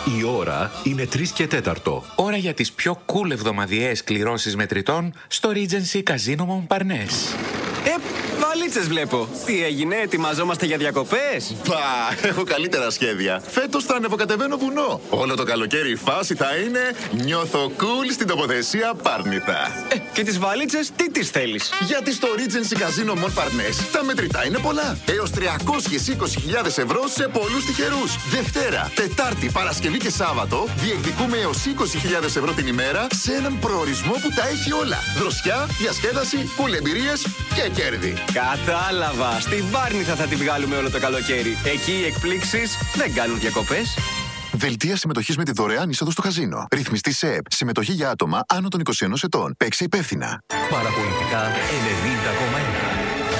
Η ώρα είναι 3 και 4. Ώρα για τις πιο cool εβδομαδιαίες κληρώσεις μετρητών στο Regency Casino Montparnasse. Βαλίτσες βλέπω. Τι έγινε, ετοιμαζόμαστε για διακοπές? Πα, έχω καλύτερα σχέδια. Φέτος θα ανεβοκατεβαίνω βουνό. Όλο το καλοκαίρι η φάση θα είναι νιώθω cool στην τοποθεσία Πάρνηθα. Και τις βαλίτσες τι τις θέλεις? Γιατί στο Regency Casino Montparnasse τα μετρητά είναι πολλά. Έως 320.000 ευρώ σε πολλούς τυχερούς. Δευτέρα, Τετάρτη, Παρασκευή και Σάββατο διεκδικούμε έως 20.000 ευρώ την ημέρα σε έναν προορισμό που τα έχει όλα. Δροσιά, διασκέδαση, πουλεμπειρίες και κέρδη. Κατάλαβα. Στην Πάρνηθα θα τη βγάλουμε όλο το καλοκαίρι. Εκεί οι εκπλήξεις δεν κάνουν διακοπές. Δελτία συμμετοχής με τη δωρεάν είσοδο στο καζίνο. Ρυθμιστή ΣΕΕΠ. Συμμετοχή για άτομα άνω των 21 ετών. Παίξε υπεύθυνα. Παραπολιτικά 90,1.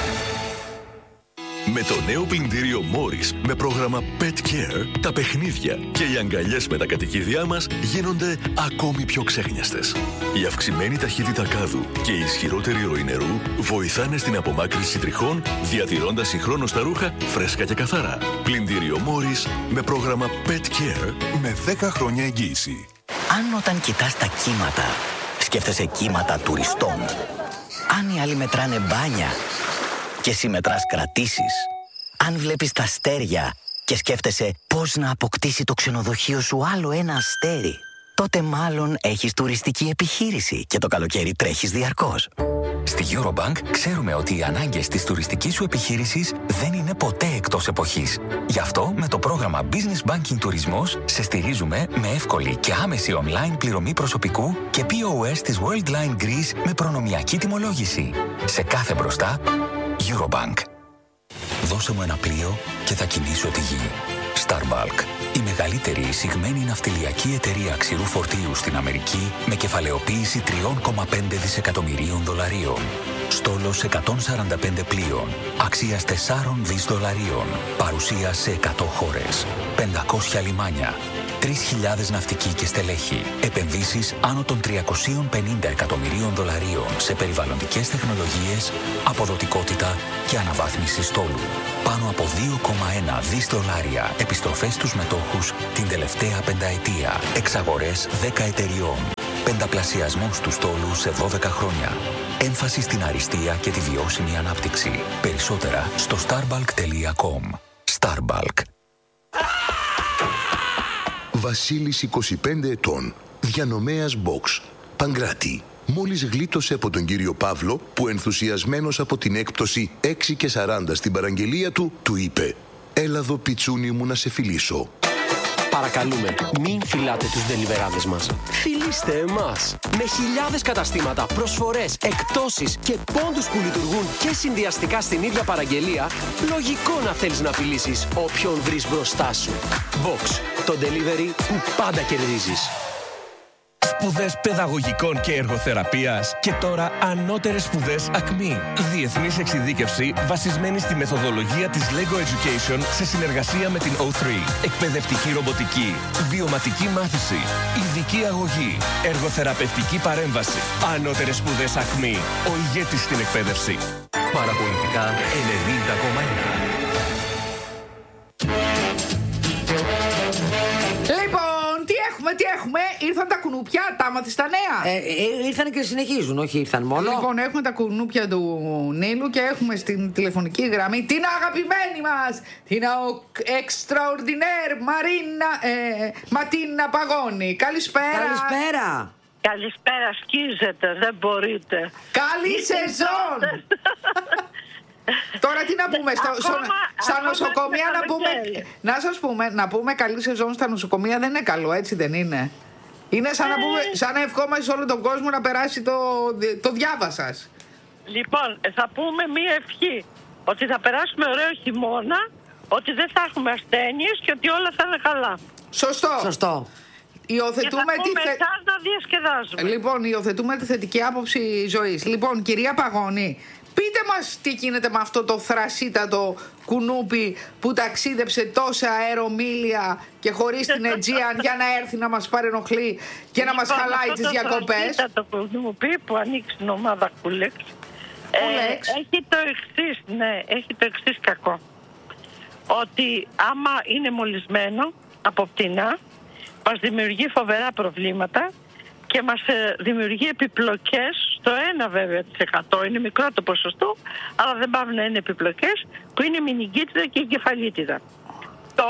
Με το νέο πλυντήριο Morris με πρόγραμμα Pet Care, τα παιχνίδια και οι αγκαλιές με τα κατοικίδια μας γίνονται ακόμη πιο ξέχνιαστες. Η αυξημένη ταχύτητα κάδου και η ισχυρότερη ροή νερού βοηθάνε στην απομάκρυνση τριχών, διατηρώντας συγχρόνως τα ρούχα φρέσκα και καθαρά. Πλυντήριο Morris με πρόγραμμα Pet Care με 10 χρόνια εγγύηση. Αν όταν κοιτάς τα κύματα, σκέφτεσαι κύματα τουριστών. Αν οι άλλοι μετράνε μπάνια και εσύ μετράς κρατήσεις. Αν βλέπεις τα αστέρια και σκέφτεσαι πώς να αποκτήσει το ξενοδοχείο σου άλλο ένα αστέρι, τότε μάλλον έχεις τουριστική επιχείρηση και το καλοκαίρι τρέχεις διαρκώς. Στη Eurobank ξέρουμε ότι οι ανάγκες της τουριστικής σου επιχείρησης δεν είναι ποτέ εκτός εποχής. Γι' αυτό με το πρόγραμμα Business Banking Τουρισμός σε στηρίζουμε με εύκολη και άμεση online πληρωμή προσωπικού και POS της Worldline Greece με προνομιακή τιμολόγηση. Σε κάθε μπροστά, Eurobank. Δώσε μου ένα πλοίο και θα κινήσω τη γη. Starbulk, η μεγαλύτερη εισηγμένη ναυτιλιακή εταιρεία ξηρού φορτίου στην Αμερική με κεφαλαιοποίηση $3,5 δισεκατομμυρίων. Στόλος 145 πλοίων, αξίας $4 δις. Παρουσία σε 100 χώρες, 500 λιμάνια, 3.000 ναυτικοί και στελέχη. Επενδύσεις άνω των $350 εκατομμυρίων σε περιβαλλοντικές τεχνολογίες, αποδοτικότητα και αναβάθμιση στόλου. Πάνω από $2,1 δις επιστροφές στους μετόχους την τελευταία πενταετία. Εξαγορές 10 εταιριών. Πενταπλασιασμός του στόλου σε 12 χρόνια. Έμφαση στην αριστεία και τη βιώσιμη ανάπτυξη. Περισσότερα στο starbalk.com. Starbalk. Βασίλης 25 ετών, διανομέας box, Παγκράτη. Μόλις γλίτωσε από τον κύριο Παύλο που ενθουσιασμένος από την έκπτωση 6 και 40 στην παραγγελία του, του είπε «Έλα εδώ πιτσούνι μου να σε φιλήσω». Παρακαλούμε, μην φυλάτε τους ντελιβεράδες μας. Φιλήστε εμάς. Με χιλιάδες καταστήματα, προσφορές, εκπτώσεις και πόντους που λειτουργούν και συνδυαστικά στην ίδια παραγγελία, λογικό να θέλεις να φιλήσεις όποιον βρεις μπροστά σου. Box, το delivery που πάντα κερδίζεις. Σπουδές παιδαγωγικών και εργοθεραπείας και τώρα ανώτερες σπουδές ΑΚΜΗ. Διεθνής εξειδίκευση βασισμένη στη μεθοδολογία της LEGO Education σε συνεργασία με την O3. Εκπαιδευτική ρομποτική, βιωματική μάθηση, ειδική αγωγή, εργοθεραπευτική παρέμβαση. Ανώτερες σπουδές ΑΚΜΗ. Ο ηγέτης στην εκπαίδευση. Παραπολιτικά 90,1. Τι έχουμε, ήρθαν τα κουνούπια, τα άμαθες τα νέα. Ήρθαν και συνεχίζουν, όχι ήρθαν μόνο. Λοιπόν, έχουμε τα κουνούπια του Νείλου και έχουμε στην τηλεφωνική γραμμή την αγαπημένη μας, την extraordinaire Ματίνα Παγώνη. Καλησπέρα. Καλησπέρα. Καλησπέρα, σκίζετε, δεν μπορείτε. Καλή σεζόν. Τώρα τι να πούμε, στα νοσοκομεία να πούμε. Να σας πούμε, να πούμε καλή σεζόν στα νοσοκομεία δεν είναι καλό, έτσι δεν είναι? Είναι σαν να ευχόμαστε σε όλο τον κόσμο να περάσει το διάβα σας. Λοιπόν, θα πούμε μία ευχή. Ότι θα περάσουμε ωραίο χειμώνα, ότι δεν θα έχουμε ασθένειες και ότι όλα θα είναι καλά. Σωστό. Υιοθετούμε εσάς να διασκεδάζουμε. Λοιπόν, υιοθετούμε τη θετική άποψη ζωής. Λοιπόν, κυρία Παγώνη, πείτε μας τι γίνεται με αυτό το θρασίτατο κουνούπι που ταξίδεψε τόσα αερομίλια και χωρίς την Aegean για να έρθει να μας παρενοχλεί και να μας χαλάει τις διακοπές. Το κουνούπι που ανοίξει την ομάδα Κούλεξ έχει το εξής κακό. Ότι άμα είναι μολυσμένο από πτηνά, μας δημιουργεί φοβερά προβλήματα και μας δημιουργεί επιπλοκές στο 1 βέβαια της 100. Είναι μικρό το ποσοστό, αλλά δεν πάβουν να είναι επιπλοκές, που είναι η μηνυγκίτιδα και η κεφαλίτιδα. Το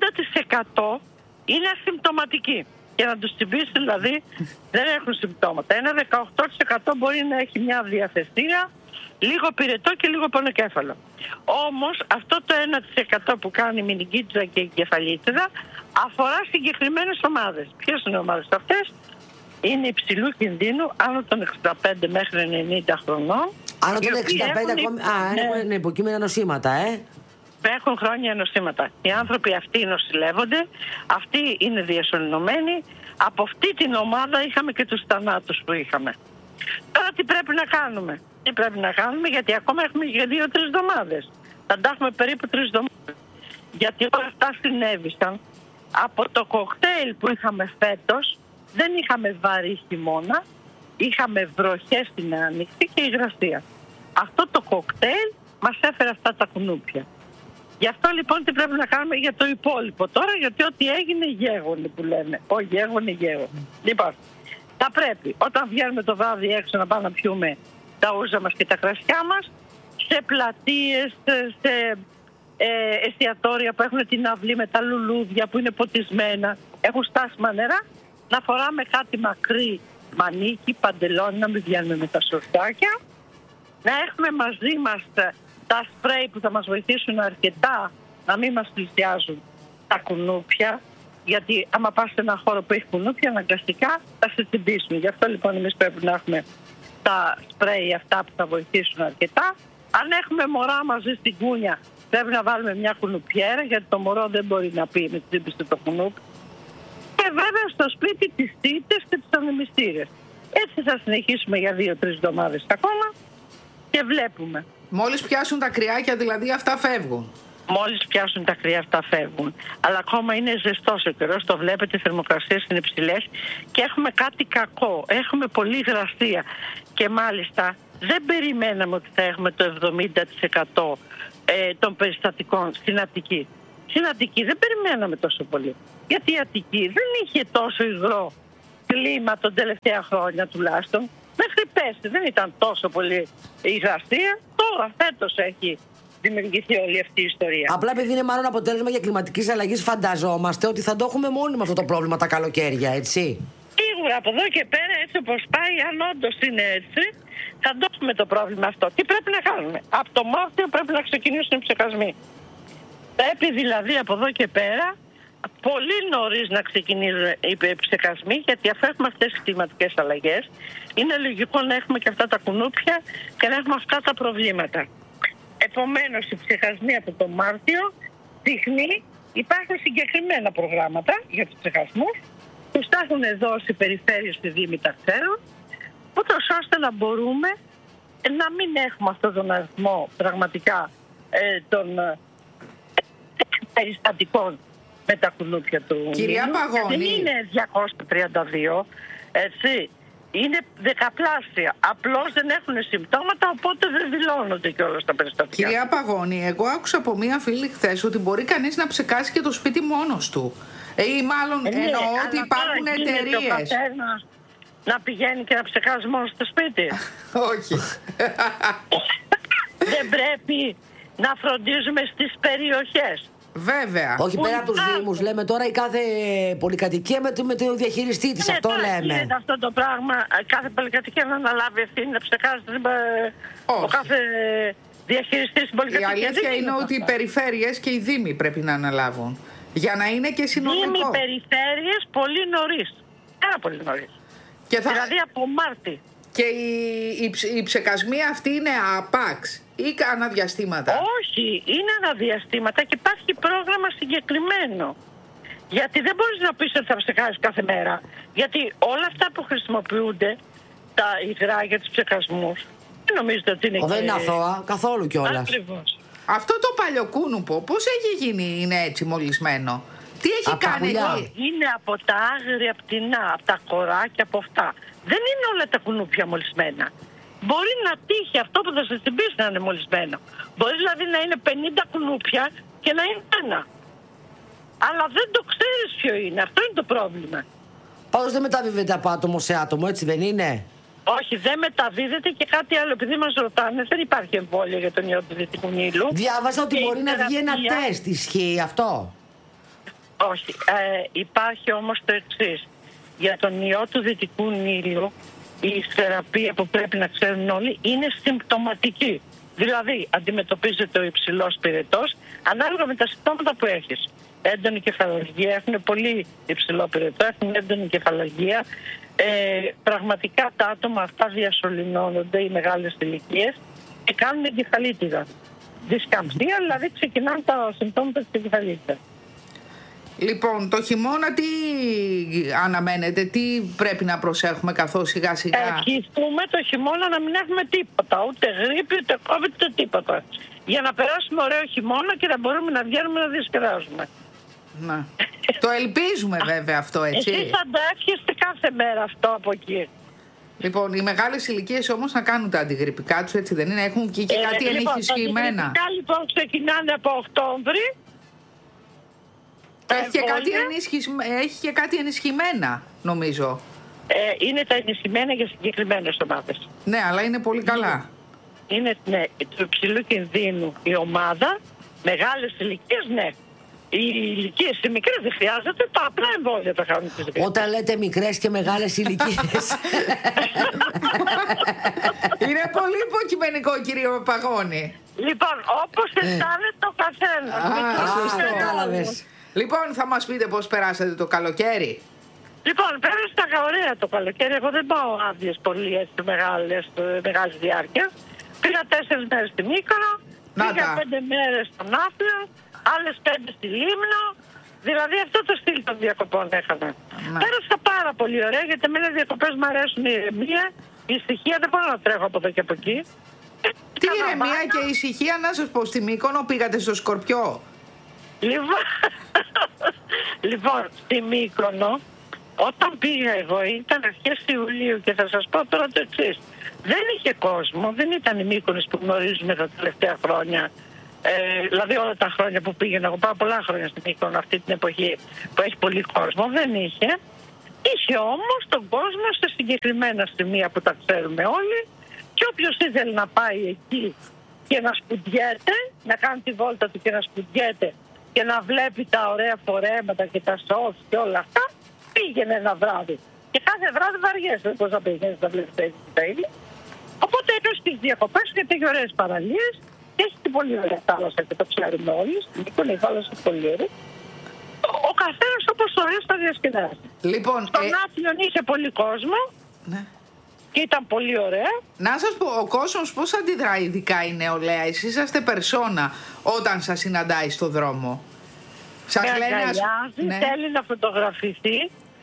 80% είναι ασυμπτωματικοί. Και να τους τσιμπήσει δηλαδή δεν έχουν συμπτώματα. Ένα 18% μπορεί να έχει μια διαθεσία, λίγο πυρετό και λίγο πονοκέφαλο. Όμως αυτό το 1% που κάνει η μηνυγκίτιδα και η κεφαλίτιδα αφορά συγκεκριμένες ομάδες. Ποιες είναι οι ομάδες αυτές? Είναι υψηλού κινδύνου, άνω των 65 μέχρι 90 χρονών. Άνω των 65 ακόμη. Έχουν υποκείμενα νοσήματα, Έχουν χρόνια νοσήματα. Οι άνθρωποι αυτοί νοσηλεύονται, αυτοί είναι διασωληνωμένοι. Από αυτή την ομάδα είχαμε και τους θανάτους που είχαμε. Τώρα τι πρέπει να κάνουμε? Τι πρέπει να κάνουμε, γιατί ακόμα έχουμε για 2-3 εβδομάδες. Θα τα έχουμε περίπου 3 εβδομάδες. Γιατί όλα αυτά συνέβησαν από το κοκτέιλ που είχαμε φέτος. Δεν είχαμε βαρύ χειμώνα, είχαμε βροχές στην άνοιξη και υγρασία. Αυτό το κοκτέιλ μας έφερε αυτά τα κουνούπια. Γι' αυτό λοιπόν τι πρέπει να κάνουμε για το υπόλοιπο τώρα, γιατί ό,τι έγινε γέγονε που λένε. Όχι, γέγονε. Λοιπόν, θα πρέπει όταν βγαίνουμε το βράδυ έξω να πάμε να πιούμε τα ούζα μας και τα κρασιά μας, σε πλατείες, σε εστιατόρια που έχουν την αυλή με τα λουλούδια που είναι ποτισμένα, έχουν στάσιμα νερά, να φοράμε κάτι μακρύ, μανίκι, παντελόνι, να μην βγαίνουμε με τα σορτάκια, να έχουμε μαζί μας τα σπρέι που θα μας βοηθήσουν αρκετά να μην μας πλησιάζουν τα κουνούπια, γιατί άμα πας σε ένα χώρο που έχει κουνούπια αναγκαστικά θα σε τσιμπήσουν. Γι' αυτό λοιπόν εμείς πρέπει να έχουμε τα σπρέι αυτά που θα βοηθήσουν αρκετά. Αν έχουμε μωρά μαζί στην κούνια πρέπει να βάλουμε μια κουνουπιέρα, γιατί το μωρό δεν μπορεί να πει με τσίμπησε το κουνούπι. Και βέβαια στο σπίτι τις τίτες και τις ανεμιστήρες. Έτσι θα συνεχίσουμε για 2-3 εβδομάδες ακόμα και βλέπουμε. Μόλις πιάσουν τα κρυάκια δηλαδή αυτά φεύγουν. Μόλις πιάσουν τα κρύα αυτά φεύγουν. Αλλά ακόμα είναι ζεστός ο καιρός, το βλέπετε, οι θερμοκρασίες είναι υψηλές και έχουμε κάτι κακό. Έχουμε πολλή υγρασία και μάλιστα δεν περιμέναμε ότι θα έχουμε το 70% των περιστατικών στην Αττική. Στην Αττική δεν περιμέναμε τόσο πολύ. Γιατί η Αττική δεν είχε τόσο υγρό κλίμα τον τελευταία χρόνια τουλάχιστον. Μέχρι πέρσι δεν ήταν τόσο πολύ υγρασία. Τώρα φέτος έχει δημιουργηθεί όλη αυτή η ιστορία. Απλά επειδή είναι μάλλον αποτέλεσμα για κλιματικής αλλαγής, φανταζόμαστε ότι θα το έχουμε μόνοι με αυτό το πρόβλημα τα καλοκαίρια, έτσι. Σίγουρα από εδώ και πέρα, έτσι όπως πάει, αν όντως είναι έτσι, θα το έχουμε το πρόβλημα αυτό. Τι πρέπει να κάνουμε? Από το Μάρτιο πρέπει να ξεκινήσουν οι ψεκασμοί. Πρέπει δηλαδή από εδώ και πέρα πολύ νωρίς να ξεκινήσουν οι ψεκασμοί, γιατί αφού έχουμε αυτές τις κλιματικές αλλαγές, είναι λογικό να έχουμε και αυτά τα κουνούπια και να έχουμε αυτά τα προβλήματα. Επομένως, οι ψεκασμοί από το Μάρτιο δείχνει υπάρχουν συγκεκριμένα προγράμματα για τους ψεκασμούς. Τους τα έχουν δώσει οι περιφέρειες στη Δήμη, τα ξέρουν, ούτως ώστε να μπορούμε να μην έχουμε αυτόν τον αριθμό πραγματικά των περιστατικών με τα κουνούπια του. Κυρία Παγώνη. Δεν είναι 232, έτσι. Είναι δεκαπλάσια. Απλώς δεν έχουν συμπτώματα, οπότε δεν δηλώνονται και όλα τα περιστατικά. Κυρία Παγώνη, εγώ άκουσα από μία φίλη χθες ότι μπορεί κανείς να ψεκάσει και το σπίτι μόνος του. Ή μάλλον εννοώ ότι υπάρχουν εταιρείες. Να πηγαίνει και να ψεκάζει μόνο στο σπίτι. Όχι. Δεν πρέπει να φροντίζουμε στις περιοχές. Βέβαια. Όχι πέρα από τους Δήμους, λέμε τώρα η κάθε πολυκατοικία με το διαχειριστή της. Αυτό λέμε. Είναι αυτό το πράγμα. Κάθε πολυκατοικία να αναλάβει ευθύνη να ψεκάζει ο κάθε διαχειριστής στην πολυκατοικία. Η αλήθεια είναι ότι οι περιφέρειες και οι Δήμοι πρέπει να αναλάβουν. Για να είναι και συνολικό. Δήμοι, περιφέρειες πολύ νωρίς. Πάρα πολύ νωρίς. Δηλαδή από Μάρτι. Και οι ψεκασμοί αυτοί είναι άπαξ ή αναδιαστήματα? Όχι, είναι αναδιαστήματα και υπάρχει πρόγραμμα συγκεκριμένο. Γιατί δεν μπορείς να πεις ότι θα ψεκάζεις κάθε μέρα. Γιατί όλα αυτά που χρησιμοποιούνται, τα υγρά για τους ψεκασμούς, δεν νομίζετε ότι είναι δεν είναι αθώα, καθόλου κιόλας. Ακριβώς. Αυτό το παλιοκούνουπο πώς έχει γίνει, είναι έτσι μολυσμένο? Τι έχει κάνει εκεί? Είναι από τα άγρια πτηνά, από τα κοράκια, από αυτά. Δεν είναι όλα τα κουνούπια μολυσμένα. Μπορεί να τύχει αυτό που θα σε τσιμπήσει να είναι μολυσμένο. Μπορεί δηλαδή να είναι 50 κουνούπια και να είναι ένα. αλλά δεν το ξέρεις ποιο είναι. Αυτό είναι το πρόβλημα. Πάντως δεν μεταδίδεται από άτομο σε άτομο, έτσι δεν είναι? Όχι, δεν μεταδίδεται και κάτι άλλο. Επειδή μας ρωτάνε, δεν υπάρχει εμβόλιο για τον ιό του Δυτικού Νείλου. Διάβασα ότι μπορεί να βγει ένα τεστ. Ισχύει αυτό? Όχι. Υπάρχει όμως το εξής. Για τον ιό του Δυτικού Νείλου, η θεραπεία που πρέπει να ξέρουν όλοι είναι συμπτωματική. Δηλαδή, αντιμετωπίζεται ο υψηλός πυρετός ανάλογα με τα συμπτώματα που έχεις. Έντονη κεφαλαγία, έχουν πολύ υψηλό πυρετό, έχουν έντονη κεφαλαγία. Πραγματικά τα άτομα αυτά διασωληνώνονται, οι μεγάλες ηλικίες, και κάνουν εγκεφαλίτιδα. Δισκαμψία, δηλαδή ξεκινάνε τα συμπτώματα της εγκεφαλίτιδας. Λοιπόν, το χειμώνα τι αναμένετε, τι πρέπει να προσέχουμε καθώς σιγά σιγά? Ευχηθούμε το χειμώνα να μην έχουμε τίποτα, ούτε γρίπη, ούτε COVID, ούτε τίποτα. Για να περάσουμε ωραίο χειμώνα και να μπορούμε να βγαίνουμε να διασκεδάζουμε. Να. Το ελπίζουμε βέβαια αυτό, έτσι. Εσείς θα το εύχεστε κάθε μέρα αυτό από εκεί. Λοιπόν, οι μεγάλες ηλικίες όμως να κάνουν τα αντιγρυπικά τους, έτσι δεν είναι? Έχουν και κάτι ενισχυμένα. Τα αντιγρυπικά λοιπόν ξεκινάνε από Οκτώβρη. Έχει και κάτι ενισχυμένα, νομίζω. Είναι τα ενισχυμένα για συγκεκριμένες ομάδες. Ναι, αλλά είναι πολύ καλά. Είναι του υψηλού κινδύνου η ομάδα, μεγάλες ηλικίες, ναι. Οι ηλικίες οι μικρές δεν χρειάζεται, τα απλά εμβόλια τα κάνουν τις γρήπες. Όταν λέτε μικρές και μεγάλες ηλικίες. Είναι πολύ υποκειμενικό, κύριε Παγώνη. Λοιπόν, όπως αισθάνεται το καθένα. Κατάλαβες. Λοιπόν, θα μας πείτε πώς περάσατε το καλοκαίρι? Λοιπόν, πέρασα ωραία το καλοκαίρι. Εγώ δεν πάω άδειες πολύ έτσι μεγάλης διάρκειας. Πήγα 4 μέρες στη Μύκονο, πήγα 5 μέρες στον Άφλιο, άλλες 5 στη Λίμνο. Δηλαδή αυτό το στυλ των διακοπών έκανα. Πέρασα πάρα πολύ ωραία, γιατί εμένα οι διακοπές μου αρέσουν, η ηρεμία, η ησυχία, δεν μπορώ να τρέχω από εδώ και από εκεί. Τι ηρεμία και ησυχία, να σας πω, στη Μύκονο πήγατε στο Σκορπιό? Λοιπόν, στη Μύκονο, όταν πήγα εγώ ήταν αρχές Ιουλίου και θα σας πω τώρα το εξής. Δεν είχε κόσμο, δεν ήταν οι Μύκονες που γνωρίζουμε τα τελευταία χρόνια. Δηλαδή όλα τα χρόνια που πήγαινα, εγώ πάω πολλά χρόνια στη Μύκονο αυτή την εποχή που έχει πολύ κόσμο, δεν είχε. Είχε όμως τον κόσμο σε συγκεκριμένα σημεία που τα ξέρουμε όλοι, και όποιος ήθελε να πάει εκεί και να σπουδιέται, να κάνει τη βόλτα του και να σπουδιέται και να βλέπει τα ωραία φορέματα και τα σοφ και όλα αυτά, πήγαινε ένα βράδυ. Και κάθε βράδυ βαριέσαι, πώς να πήγαινες να βλέπεις τα ίδια. Οπότε έκανε στις διακοπές και πήγε ωραίες παραλίες και έχει την πολύ ωραία θάλασσα και το ξέρουμε όλοι. Στην η θάλασσα είναι πολύ ωραία. Ο καθένας όπως το ωραίος θα διασκεδάσει. Λοιπόν, στον Άθλιον είχε πολύ κόσμο. Ναι. Και ήταν πολύ ωραία. Να σας πω, ο κόσμος πώς αντιδράει, ειδικά η νεολαία? Εσείς είσαστε περσόνα όταν σας συναντάει στο δρόμο. Σας λένε, ναι, θέλει να φωτογραφηθεί,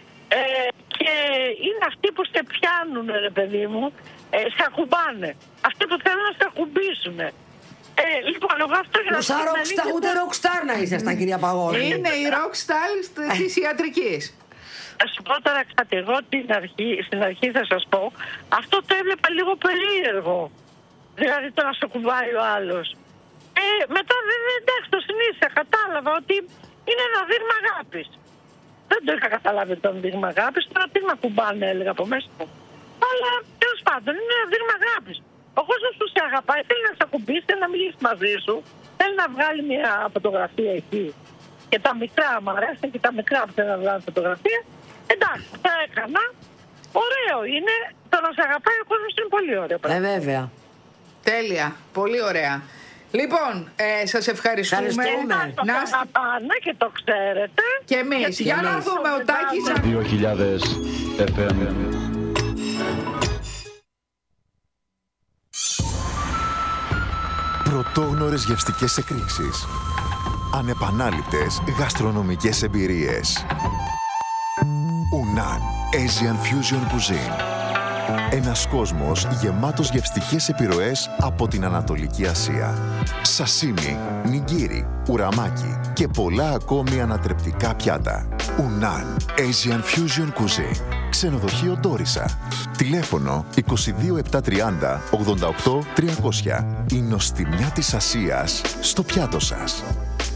και είναι αυτοί που σε πιάνουν, ρε παιδί μου, σε ακουμπάνε. Αυτοί που θέλουν να σε ακουμπήσουν. Λοιπόν, εγώ αυτό για να ούτε rockstar να ήσασταν, κυρία Παγώνη. Είναι η rockstar της ιατρικής. Θα σου πω τώρα κάτι, εγώ στην αρχή θα σας πω, αυτό το έβλεπα λίγο περίεργο. Δηλαδή το να σε κουμπάει ο άλλος. Μετά εντάξει, το συνήθισα, κατάλαβα ότι είναι ένα δείγμα αγάπης. Δεν το είχα καταλάβει τον δείγμα αγάπης, τώρα τι να κουμπάνε έλεγα από μέσα μου. Αλλά τέλος πάντων είναι ένα δείγμα αγάπης. Ο κόσμος που σε αγαπάει θέλει να σε ακουμπήσει, θέλει να μιλήσει μαζί σου, θέλει να βγάλει μια φωτογραφία εκεί. Και τα μικρά μου αρέσουν και τα μικρά που θέλουν να βγάλουν φωτογραφία. Εντάξει, τα έκανα. Ωραίο είναι. Το να σε αγαπάει ο κόσμος είναι πολύ ωραίο. Βέβαια. Τέλεια. Πολύ ωραία. Λοιπόν, σας ευχαριστούμε. Να αγαπάνε και το ξέρετε. Και εμείς. Για να δούμε ο Τάκης. 2000 FM. Πρωτόγνωρες γευστικές εκρήξεις. Ανεπανάληπτες γαστρονομικές εμπειρίες. Unan Asian Fusion Cuisine. Ένας κόσμος γεμάτος γευστικές επιρροές από την Ανατολική Ασία. Σασίμι, νιγκίρι, ουραμάκι και πολλά ακόμη ανατρεπτικά πιάτα. Unan Asian Fusion Cuisine. Ξενοδοχείο Ντόρισα. Τηλέφωνο 22730 88 300. Η νοστιμιά της Ασίας στο πιάτο σας.